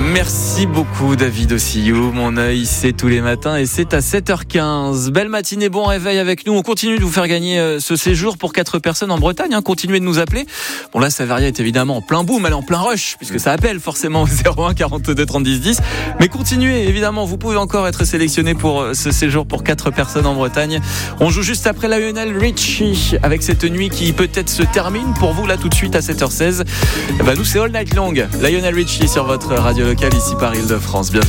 Merci beaucoup David Ossillou. Mon œil, c'est tous les matins et c'est à 7h15. Belle matinée, bon réveil avec nous. On continue de vous faire gagner ce séjour pour 4 personnes en Bretagne. Continuez de nous appeler. Bon là, Savaria est évidemment en plein boom, elle est en plein rush puisque ça appelle forcément au 01 42 30 10. Mais continuez, évidemment, vous pouvez encore être sélectionné pour ce séjour pour 4 personnes en Bretagne. On joue juste après Lionel Richie avec cette nuit qui peut-être se termine pour vous là tout de suite à 7h16. Nous c'est All Night Long. Lionel Richie sur votre radio locale ici par Île-de-France. Bienvenue.